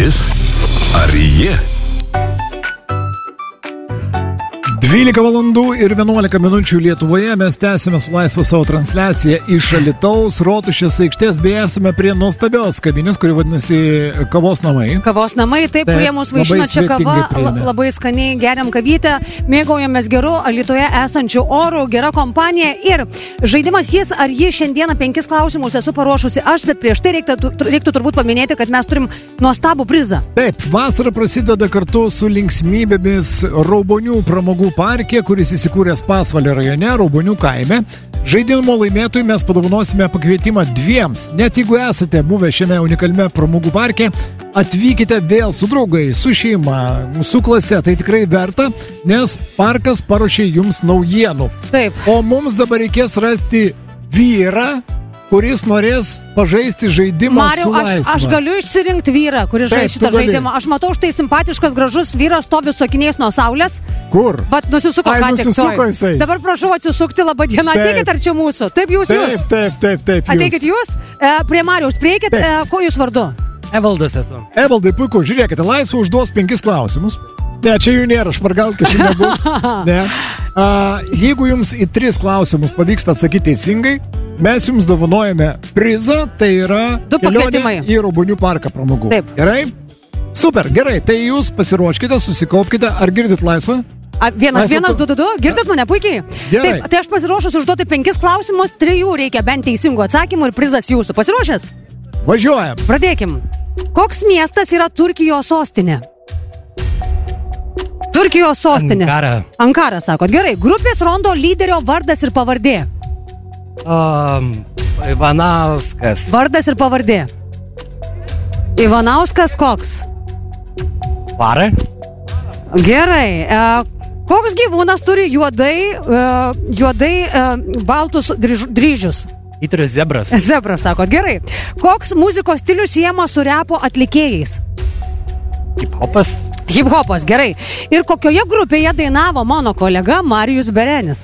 Jis ar ji? 12 valandų ir 11 minučių Lietuvoje mes tęsime su laisva savo transliaciją iš Alytaus Rotušės aikštės, bei esame prie nuostabios kavinės, kuri vadinasi Kavos namai. Kavos namai, taip, kurie mūsų vaišina čia kava, labai skaniai, geriam kavytę, mėgaujamės geru Alytoje esančių orų, gera kompanija ir žaidimas jis ar ji šiandieną 5 klausimus esu paruošusi aš, bet prieš tai reiktų turbūt paminėti, kad mes turim nuostabų prizą. Taip, vasara prasideda kartu su linksmybėmis Raubonių pramogų parke, kuris įsikūręs Pasvalio rajone, Raubonių kaime. Žaidimo laimėtojui mes padovanosime pakvietimą 2. Net jeigu esate buvę šiame unikaliame pramogų parke, atvykite vėl su draugai, su šeima, su klase. Tai tikrai verta, nes parkas paruošė jums naujienų. Taip. O mums dabar reikės rasti vyrą, kuris norės pažaisti žaidimą Mariau, su laisva. aš galiu išsirinkti vyrą, kuris žais šitą žaidimą. Aš matau štai simpatiškas, gražus vyras, stovi su akiniais nuo saulės. Kur? Bet nusisuko ką tik. Nusisuko jisai. Dabar prašau atsisukti, laba diena, ateikit arčiau mūsų. Taip, jūs. Taip. Ateikit jūs. Prie Mariaus, prieikit, ko jūs vardu? Evaldas esu. Evaldai, puiku, žiūrėkite, laisva užduos 5 klausimus. Ne, čia jų nėra, špargalkė čia nebus. Ne. Jeigu jums į 3 klausimus pavyksta atsakyti teisingai, mes jums dovanojame prizą, tai yra 2 pakvietimai į Raubonių parką pramogų. Taip. Gerai? Super, gerai, tai jūs pasiruoškite, susikaupkite, ar girdit laisvą? 1, 2, girdit mane puikiai? Gerai. Taip, tai aš pasiruošus užduoti 5 klausimus, 3 reikia bent teisingų atsakymų ir prizas jūsų. Pasiruošęs? Važiuojam. Pradėkim. Koks miestas yra Turkijos sostinė? Turkijos sostinė. Ankara, sakot. Gerai. Grupės Rondo lyderio vardas ir pavardė. Ivanauskas. Vardas ir pavardė. Ivanauskas koks? Vara. Gerai. Koks gyvūnas turi juodai baltus dryžius? Įturius zebras. Zebras, sakot. Gerai. Koks muzikos stilius siejama su repo atlikėjais? Hip-hopas. Hip-hopas, gerai. Ir kokioje grupėje dainavo mano kolega Marijus Berenis?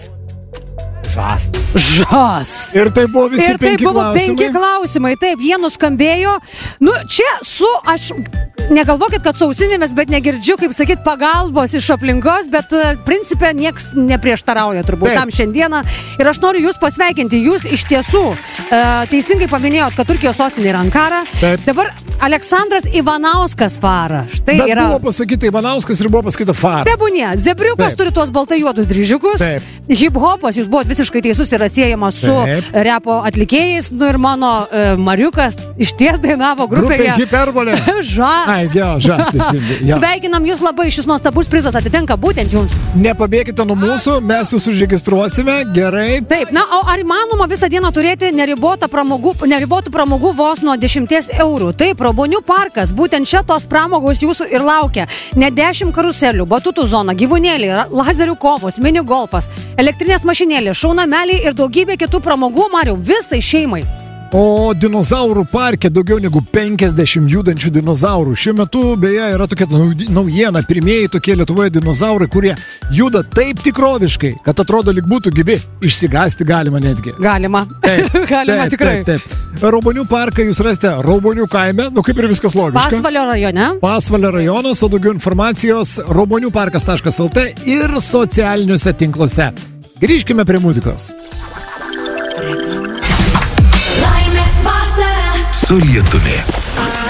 Žas. Ir tai buvo visi 5 klausimai. Ir tai buvo 5 klausimai. Taip, jie nuskambėjo. Nu, čia aš negalvokit, kad su ausinėmis, bet negirdžiu, kaip sakyt, pagalbos iš aplinkos, bet principe nieks neprieštarauja turbūt tam šiandieną. Ir aš noriu jūs pasveikinti. Jūs iš tiesų teisingai paminėjot, kad Turkijos sostinė yra Ankara. Taip. Dabar Aleksandras Ivanauskas Fara. Štai bet yra. Buvo pasakyta Ivanauskas ir buvo pasakyta Fara. Tebūnie. Zebriukas turi tuos baltai juodus dryžiukus. Hip-hopas, jūs buvot visiškai teisus, yra siejamas su repo atlikėjais. Nu ir mano Mariukas išties dainavo grupėje. Grupė Hiperbolė. Žas. Ai, žas, teisingai. Sveikinam jūs labai, šis nuostabus prizas atitenka būtent jums. Nepabėkite nuo mūsų, mes jūs užregistruosime, gerai. Taip, na, o ar įmanoma visą dieną turėti neribotų pramogų vos nuo 10 eurų? Taip, Raubonių parkas, būtent čia tos pramogos jūsų ir laukia. Ne 10 karuselių, batutų zona, gyvūnėliai, lazerių kovos, mini golfas, elektrinės mašinėlės, šaunameliai ir daugybė kitų pramogų, Mariau, visai šeimai. O dinozaurų parke daugiau negu 50 judančių dinozaurų. Šiuo metu, beje, yra tokia naujiena, pirmieji tokie Lietuvoje dinozaurai, kurie juda taip tikroviškai, kad atrodo lyg būtų gyvi. Išsigąsti galima netgi. Galima. Galima tikrai. Taip. Raubonių parką jūs rasite Raubonių kaime, nu kaip ir viskas logiška. Pasvalio rajone. Pasvalio rajonas, o daugiau informacijos rauboniuparkas.lt ir socialiniuose tinkluose. Grįžkime prie muzikos. Su lietumi.